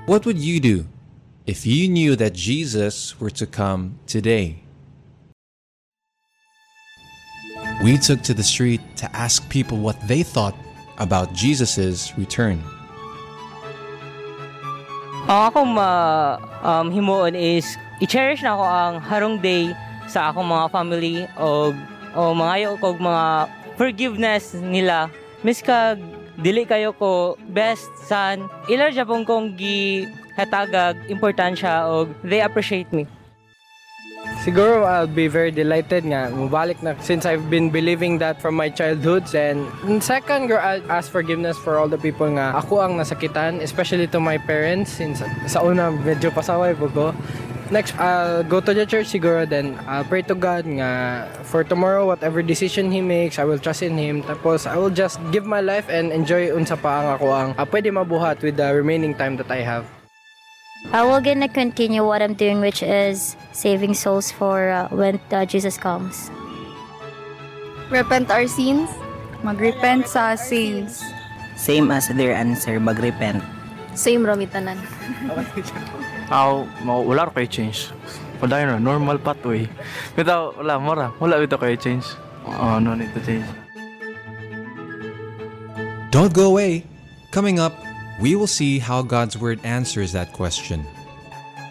What would you do if you knew that Jesus were to come today? We took to the street to ask people what they thought about Jesus' return. Ang akong himuon is i-cherish na ako ang harong day sa akong mga family o mga kog mga forgiveness nila. Miskag dili kayo ko best san ilar jabong kong gihatagag importansya o they appreciate me. Siguro I'll be very delighted nga mubalik na since I've been believing that from my childhood. And second, girl, I'll ask forgiveness for all the people nga ako ang nasakitan, especially to my parents since sa una medyo pasaway po ko. Next, I'll go to the church siguro, then I'll pray to God nga for tomorrow, whatever decision He makes, I will trust in Him. Tapos I will just give my life and enjoy unsa pa ang ako ang pwede mabuhat with the remaining time that I have. I will gonna continue what I'm doing, which is saving souls for when Jesus comes. Repent our sins. Magrepent sa sins. Same as their answer, magrepent. Same ramitanan. Wala rin kayo change. Wala yun, normal pathway. Bitaw, wala bitaw kayo change. No need to change. Don't go away. Coming up, we will see how God's Word answers that question.